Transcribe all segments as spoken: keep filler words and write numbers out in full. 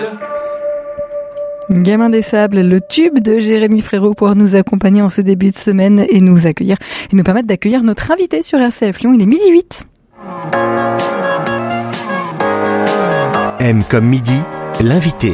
Gamin des Sables, le tube de Jérémy Frérot pour nous accompagner en ce début de semaine et nous accueillir et nous permettre d'accueillir notre invité sur R C F Lyon. Il est midi huit. M comme midi, l'invité.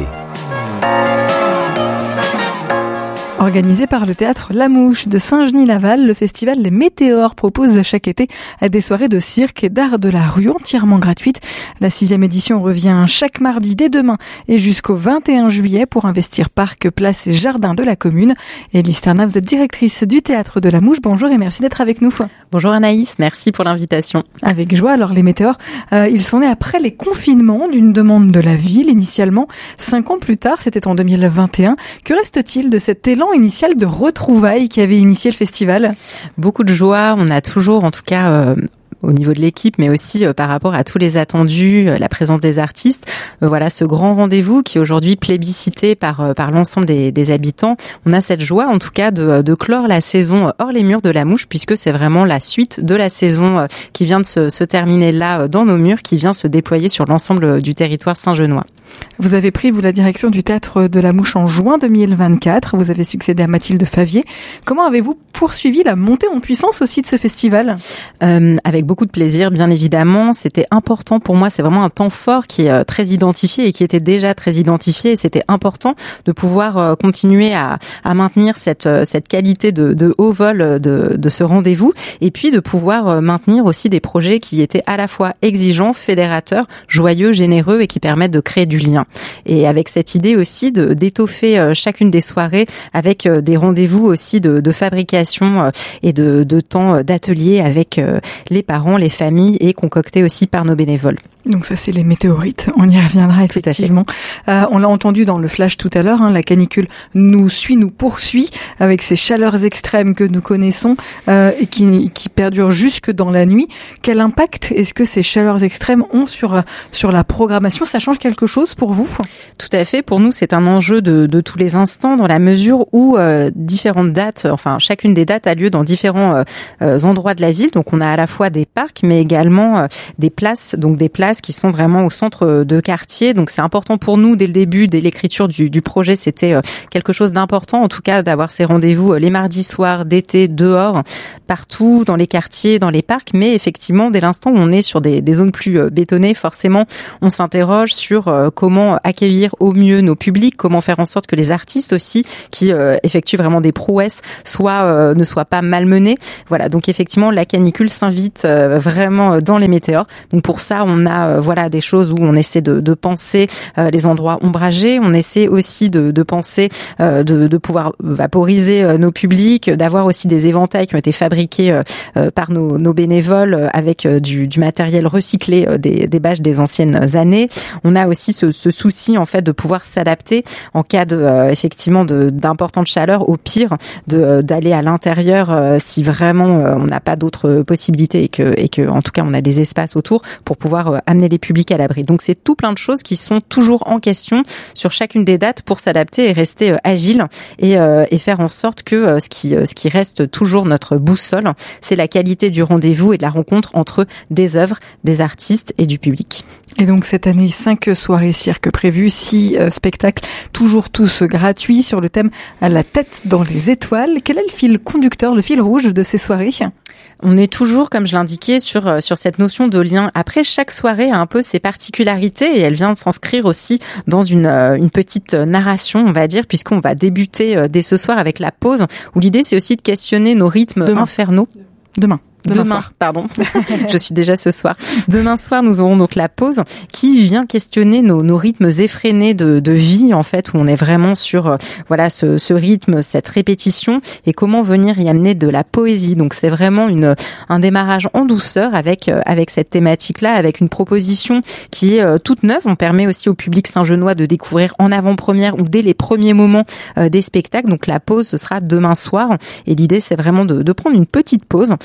Organisé par le théâtre La Mouche de Saint-Genis-Laval, le festival Les Météores propose chaque été des soirées de cirque et d'art de la rue entièrement gratuites. La sixième édition revient chaque mardi dès demain et jusqu'au vingt et un juillet pour investir parc, place et jardin de la commune. Élise Terna, vous êtes directrice du théâtre de La Mouche. Bonjour et merci d'être avec nous. Bonjour Anaïs, merci pour l'invitation. Avec joie. Alors les Météores, euh, ils sont nés après les confinements d'une demande de la ville initialement. Cinq ans plus tard, c'était en deux mille vingt et un. Que reste-t-il de cet élan initial de retrouvailles qui avait initié le festival? Beaucoup de joie, on a toujours en tout cas euh, au niveau de l'équipe, mais aussi euh, par rapport à tous les attendus, euh, la présence des artistes, euh, voilà ce grand rendez-vous qui est aujourd'hui plébiscité par euh, par l'ensemble des, des habitants. On a cette joie en tout cas de, de clore la saison hors les murs de La Mouche, puisque c'est vraiment la suite de la saison euh, qui vient de se, se terminer là euh, dans nos murs, qui vient se déployer sur l'ensemble du territoire saint-genois. Vous avez pris, vous, la direction du théâtre de La Mouche en juin deux mille vingt-quatre. Vous avez succédé à Mathilde Favier. Comment avez-vous poursuivi la montée en puissance aussi de ce festival? euh, Avec beaucoup de plaisir, bien évidemment. C'était important pour moi. C'est vraiment un temps fort qui est très identifié et qui était déjà très identifié. Et c'était important de pouvoir continuer à, à maintenir cette, cette qualité de, de haut vol de, de ce rendez-vous. Et puis de pouvoir maintenir aussi des projets qui étaient à la fois exigeants, fédérateurs, joyeux, généreux et qui permettent de créer du lien. Et avec cette idée aussi de d'étoffer chacune des soirées avec des rendez-vous aussi de, de fabrication et de, de temps d'atelier avec les parents, les familles et concoctés aussi par nos bénévoles. Donc ça, c'est les météorites. On y reviendra effectivement. Euh, on l'a entendu dans le flash tout à l'heure, hein, la canicule nous suit, nous poursuit avec ces chaleurs extrêmes que nous connaissons euh, et qui, qui perdurent jusque dans la nuit. Quel impact est-ce que ces chaleurs extrêmes ont sur sur la programmation? Ça change quelque chose pour vous? Tout à fait. Pour nous, c'est un enjeu de, de tous les instants dans la mesure où euh, différentes dates, enfin chacune des dates a lieu dans différents euh, endroits de la ville. Donc on a à la fois des parcs, mais également euh, des places, donc des places qui sont vraiment au centre de quartier. Donc c'est important pour nous dès le début, dès l'écriture du, du projet, c'était quelque chose d'important, en tout cas d'avoir ces rendez-vous les mardis soirs, d'été, dehors, partout, dans les quartiers, dans les parcs. Mais effectivement, dès l'instant où on est sur des, des zones plus bétonnées, forcément, on s'interroge sur comment accueillir au mieux nos publics, comment faire en sorte que les artistes aussi, qui euh, effectuent vraiment des prouesses, soient, euh, ne soient pas malmenés. Voilà, donc effectivement, la canicule s'invite euh, vraiment dans les météores. Donc pour ça, on a Euh, voilà des choses où on essaie de, de penser euh, les endroits ombragés, on essaie aussi de, de penser euh, de, de pouvoir vaporiser euh, nos publics, d'avoir aussi des éventails qui ont été fabriqués euh, euh, par nos, nos bénévoles euh, avec euh, du, du matériel recyclé euh, des, des bâches des anciennes années. On a aussi ce, ce souci en fait de pouvoir s'adapter en cas de euh, effectivement de, d'importante chaleur, au pire de d'aller à l'intérieur euh, si vraiment euh, on n'a pas d'autres possibilités et que et que en tout cas on a des espaces autour pour pouvoir euh, amener les publics à l'abri. Donc c'est tout plein de choses qui sont toujours en question sur chacune des dates pour s'adapter et rester euh, agile et, euh, et faire en sorte que euh, ce qui euh, ce qui reste toujours notre boussole, c'est la qualité du rendez-vous et de la rencontre entre des œuvres, des artistes et du public. Et donc cette année, cinq soirées cirque prévues, six euh, spectacles, toujours tous gratuits sur le thème à la tête dans les étoiles. Quel est le fil conducteur, le fil rouge de ces soirées? On est toujours, comme je l'indiquais, sur sur cette notion de lien. Après, chaque soirée a un peu ses particularités et elle vient de s'inscrire aussi dans une une petite narration, on va dire, puisqu'on va débuter dès ce soir avec la pause, où l'idée c'est aussi de questionner nos rythmes Demain. infernaux. Demain. Demain, Demain soir. Pardon. Je suis déjà ce soir. Demain soir, nous aurons donc la pause qui vient questionner nos, nos rythmes effrénés de, de vie, en fait, où on est vraiment sur, euh, voilà, ce, ce rythme, cette répétition et comment venir y amener de la poésie. Donc, c'est vraiment une, un démarrage en douceur avec, euh, avec cette thématique-là, avec une proposition qui est euh, toute neuve. On permet aussi au public saint-genois de découvrir en avant-première ou dès les premiers moments euh, des spectacles. Donc, la pause, ce sera demain soir. Et l'idée, c'est vraiment de, de prendre une petite pause dans ces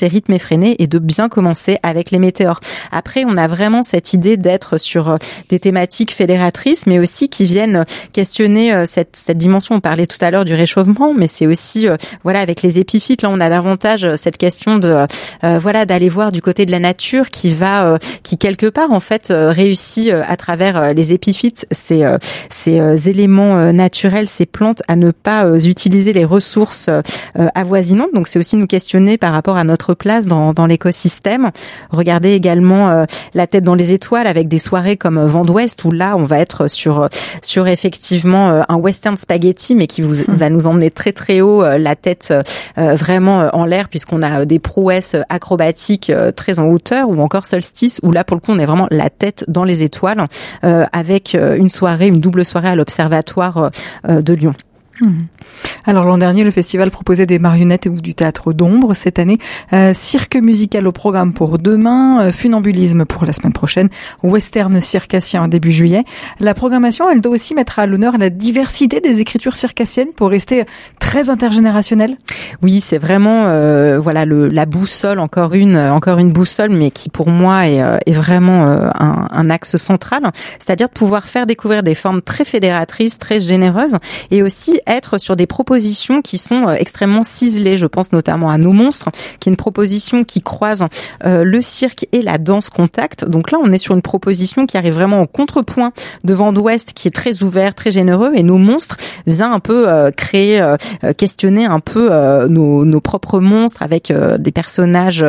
ces rythmes effrénés et de bien commencer avec les météores. Après, on a vraiment cette idée d'être sur des thématiques fédératrices, mais aussi qui viennent questionner cette, cette dimension. On parlait tout à l'heure du réchauffement, mais c'est aussi, euh, voilà, avec les épiphytes, là, on a l'avantage, cette question de, euh, voilà, d'aller voir du côté de la nature qui va, euh, qui quelque part, en fait, euh, réussit euh, à travers euh, les épiphytes, ces, euh, ces euh, éléments euh, naturels, ces plantes, à ne pas euh, utiliser les ressources euh, avoisinantes. Donc, c'est aussi nous questionner par rapport à notre place dans, dans l'écosystème. Regardez également euh, la tête dans les étoiles avec des soirées comme Vent d'Ouest où là, on va être sur, sur effectivement euh, un western spaghetti, mais qui vous, va nous emmener très très haut, euh, la tête euh, vraiment euh, en l'air, puisqu'on a euh, des prouesses acrobatiques euh, très en hauteur, ou encore Solstice, où là, pour le coup, on est vraiment la tête dans les étoiles, euh, avec euh, une soirée, une double soirée à l'Observatoire euh, de Lyon. Mmh. Alors l'an dernier, le festival proposait des marionnettes ou du théâtre d'ombre. Cette année, euh, cirque musical au programme pour demain, euh, funambulisme pour la semaine prochaine, western circassien début juillet. La programmation, elle doit aussi mettre à l'honneur la diversité des écritures circassiennes pour rester très intergénérationnelle. Oui, c'est vraiment euh, voilà le, la boussole, encore une encore une boussole, mais qui pour moi est, euh, est vraiment euh, un, un axe central. C'est-à-dire de pouvoir faire découvrir des formes très fédératrices, très généreuses, et aussi être sur des propositions qui sont extrêmement ciselées. Je pense notamment à Nos Monstres, qui est une proposition qui croise euh, le cirque et la danse contact. Donc là, on est sur une proposition qui arrive vraiment en contrepoint de Vent d'Ouest, qui est très ouvert, très généreux, et Nos Monstres vient un peu euh, créer, euh, questionner un peu euh, nos, nos propres monstres avec euh, des personnages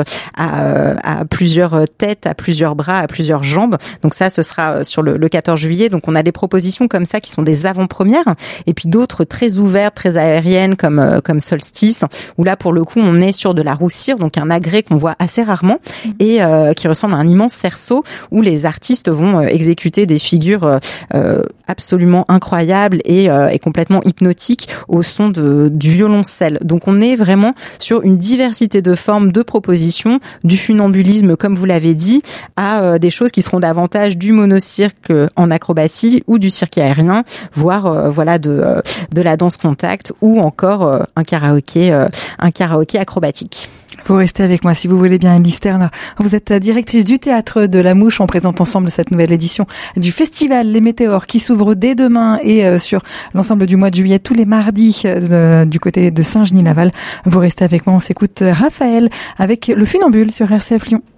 à, à plusieurs têtes, à plusieurs bras, à plusieurs jambes. Donc ça, ce sera sur le, le quatorze juillet. Donc on a des propositions comme ça qui sont des avant-premières, et puis d'autres très ouvertes, très aériennes comme comme Solstice, où là pour le coup on est sur de la roue cire, donc un agrès qu'on voit assez rarement et euh, qui ressemble à un immense cerceau, où les artistes vont euh, exécuter des figures euh, absolument incroyables et, euh, et complètement hypnotiques au son de du violoncelle. Donc on est vraiment sur une diversité de formes, de propositions, du funambulisme comme vous l'avez dit, à euh, des choses qui seront davantage du monocirque en acrobatie ou du cirque aérien, voire euh, voilà de euh, de la danse contact, ou encore euh, un karaoké euh, un karaoké acrobatique. Vous restez avec moi si vous voulez bien, Elise Terna. Vous êtes directrice du Théâtre de la Mouche. On présente ensemble cette nouvelle édition du festival Les Météores qui s'ouvre dès demain et euh, sur l'ensemble du mois de juillet, tous les mardis euh, du côté de Saint-Genis-Laval. Vous restez avec moi, on s'écoute Raphaël avec le Funambule sur R C F Lyon.